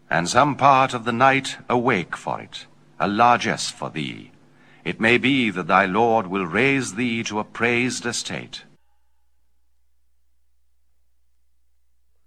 and some part of the night awake for it, a largesse for thee. It may be that thy Lord will raise thee to a praised estate.